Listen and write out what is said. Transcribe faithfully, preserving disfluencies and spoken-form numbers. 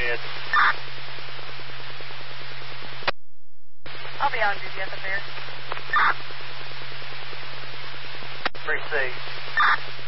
ahead. I'll be on duty at the fair. Three C.